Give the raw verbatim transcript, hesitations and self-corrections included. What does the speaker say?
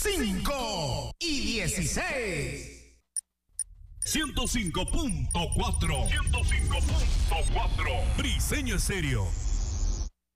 cinco y dieciséis. ciento cinco punto cuatro. ciento cinco punto cuatro. Briseño Estéreo.